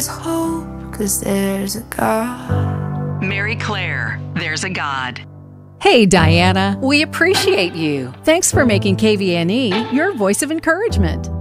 hope, 'cause there's a God. Mary Claire, There's a God. Hey, Diana, we appreciate you. Thanks for making KVNE your voice of encouragement.